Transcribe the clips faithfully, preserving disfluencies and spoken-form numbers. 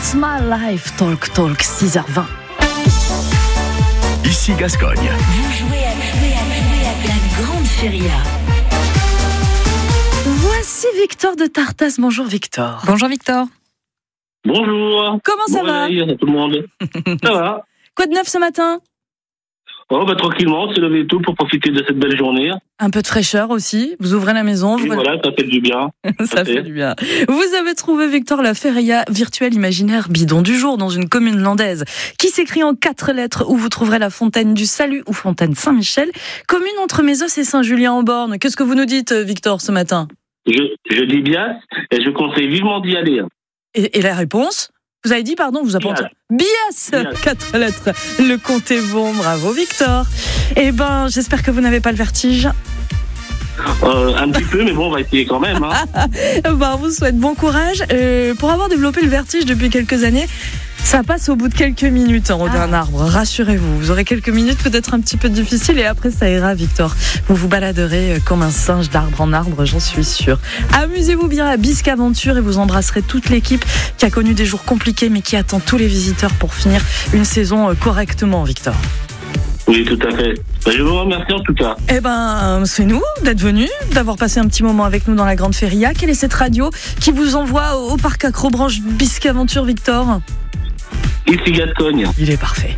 It's my life, talk, talk, six heures vingt. Ici Gascogne. Vous jouez à, jouer à, jouer à la grande feria. Voici Victor de Tartas. Bonjour Victor. Bonjour Victor. Bonjour. Comment ça bon va réveil à tout le monde. Ça va. Quoi de neuf ce matin? Oh bah tranquillement, c'est levé tôt pour profiter de cette belle journée. Un peu de fraîcheur aussi. Vous ouvrez la maison. Vous Et voilà, ça fait du bien. ça fait du bien. Vous avez trouvé, Victor, la feria virtuelle imaginaire bidon du jour dans une commune landaise qui s'écrit en quatre lettres où vous trouverez la fontaine du Salut ou fontaine Saint-Michel, commune entre Mésos et Saint-Julien-en-Borne. Qu'est-ce que vous nous dites, Victor, ce matin? Je, je dis bien et je conseille vivement d'y aller. Et, et la réponse? Vous avez dit, pardon, vous apportez Bias, quatre lettres. Le compte est bon, bravo Victor. Eh ben, j'espère que vous n'avez pas le vertige. Euh, un petit peu, mais bon, on va essayer quand même. Hein. Ben, on vous souhaite bon courage. Euh, pour avoir développé le vertige depuis quelques années, ça passe au bout de quelques minutes en haut d'un arbre. Rassurez-vous, vous aurez quelques minutes peut-être un petit peu difficiles et après ça ira, Victor. Vous vous baladerez comme un singe d'arbre en arbre, j'en suis sûre. Amusez-vous bien à Bisque Aventure et vous embrasserez toute l'équipe qui a connu des jours compliqués mais qui attend tous les visiteurs pour finir une saison correctement, Victor. Oui, tout à fait. Je vous remercie en tout cas. Eh ben, c'est nous d'être venus, d'avoir passé un petit moment avec nous dans la Grande Feria. Quelle est cette radio qui vous envoie au parc Acrobranche Bisque Aventure, Victor ? Ici Gascogne. Il est parfait.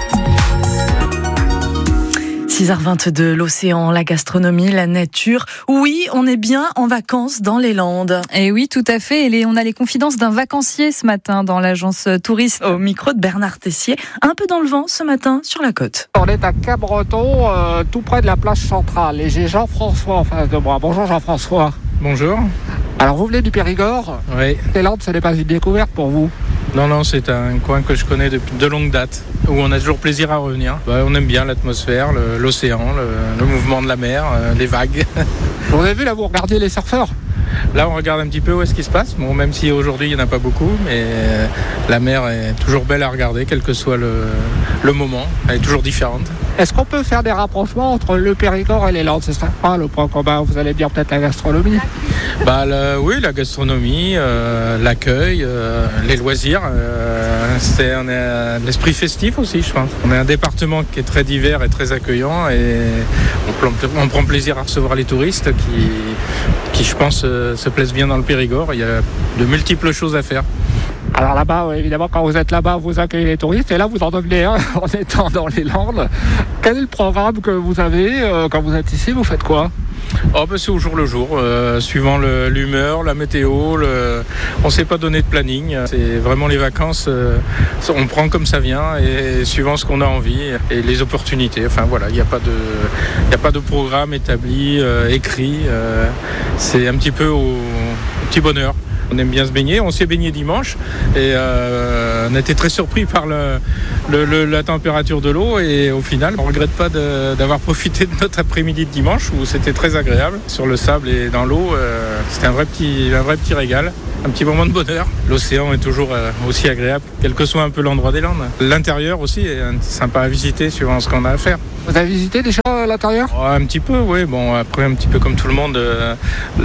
six heures vingt-deux, l'océan, la gastronomie, la nature. Oui, on est bien en vacances dans les Landes. Et oui, tout à fait. Et les, on a les confidences d'un vacancier ce matin dans l'agence touriste. Au micro de Bernard Tessier, un peu dans le vent ce matin sur la côte. On est à Cap-Breton, euh, tout près de la plage centrale. Et j'ai Jean-François en face de moi. Bonjour Jean-François. Bonjour. Alors vous venez du Périgord ? Oui. Les Landes, ce n'est pas une découverte pour vous ? Non, non, c'est un coin que je connais depuis de longue date, où on a toujours plaisir à revenir. Bah, on aime bien l'atmosphère, le, l'océan, le, le mouvement de la mer, euh, les vagues. Vous avez vu là, vous regardiez les surfeurs ? Là, on regarde un petit peu où est-ce qui se passe. Bon, même si aujourd'hui, il n'y en a pas beaucoup, mais euh, la mer est toujours belle à regarder, quel que soit le, le moment. Elle est toujours différente. Est-ce qu'on peut faire des rapprochements entre le Périgord et les Landes ? Ce serait pas le point commun, vous allez dire peut-être la gastronomie ? Bah, le, oui, la gastronomie, euh, l'accueil, euh, les loisirs. Euh, c'est, on a l'esprit festif aussi, je pense. On est un département qui est très divers et très accueillant et on, on prend plaisir à recevoir les touristes qui, qui je pense, euh, se plaisent bien dans le Périgord. Il y a de multiples choses à faire. Alors là-bas, oui, évidemment, quand vous êtes là-bas, vous accueillez les touristes et là, vous en devenez un en étant dans les Landes. Quel est le programme que vous avez euh, quand vous êtes ici ? Vous faites quoi ? Oh ben c'est au jour le jour, euh, suivant le, l'humeur, la météo, le... on ne s'est pas donné de planning, c'est vraiment les vacances, euh, on prend comme ça vient et suivant ce qu'on a envie et les opportunités, enfin voilà, il n'y a pas de, il n'y a pas de programme établi, euh, écrit, euh, c'est un petit peu au, au petit bonheur. On aime bien se baigner, on s'est baigné dimanche et euh, on a été très surpris par le, le, le, la température de l'eau et au final on ne regrette pas de, d'avoir profité de notre après-midi de dimanche où c'était très agréable sur le sable et dans l'eau, euh, c'était un vrai, petit, un vrai petit régal. Un petit moment de bonheur. L'océan est toujours euh, aussi agréable, quel que soit un peu l'endroit des Landes. L'intérieur aussi est sympa à visiter suivant ce qu'on a à faire. Vous avez visité déjà l'intérieur ? Oh, un petit peu, oui. Bon, après, un petit peu comme tout le monde, euh,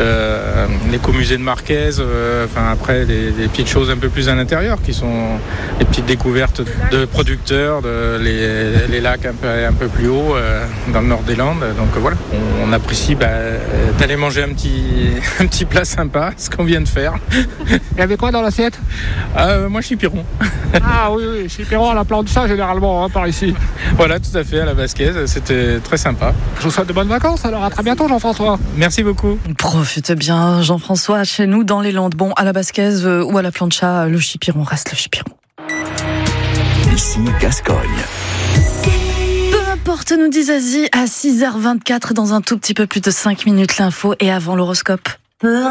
le, l'écomusée de Marquez, euh, enfin, après, les, les petites choses un peu plus à l'intérieur qui sont les petites découvertes de producteurs, de, les, les lacs un peu, un peu plus haut euh, dans le nord des Landes. Donc voilà, on, on apprécie bah, d'aller manger un petit, un petit plat sympa, ce qu'on vient de faire. Il y avait quoi dans l'assiette ? euh, Moi, chipiron. Ah oui, oui, chipiron à la plancha généralement, hein, par ici. Voilà, tout à fait, à la Basquaise, c'était très sympa. Je vous souhaite de bonnes vacances, alors à très bientôt Jean-François. Merci beaucoup. Profite bien Jean-François, chez nous dans les Landes. Bon, à la Basquaise euh, ou à la plancha, le chipiron reste le chipiron. Ici Gascogne. Peu importe, nous dit Zazie, à six heures vingt-quatre, dans un tout petit peu plus de cinq minutes l'info et avant l'horoscope.